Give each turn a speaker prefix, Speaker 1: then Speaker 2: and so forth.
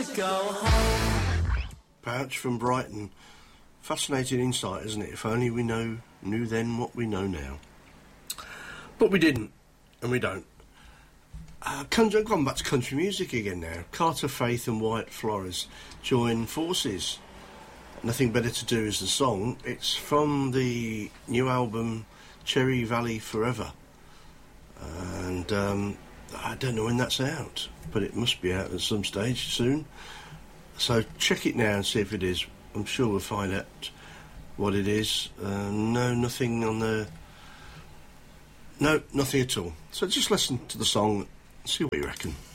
Speaker 1: Pouch from Brighton. Fascinating insight, isn't it? If only we knew then what we know now. But we didn't, and we don't. Gone back to country music again now. Carter Faith and Wyatt Flores join forces. Nothing Better to Do is the song. It's from the new album Cherry Valley Forever. And I don't know when that's out, but it must be out at some stage soon. So check it now and see if it is. I'm sure we'll find out what it is. No, nothing on the... No, nothing at all. So just listen to the song and see what you reckon.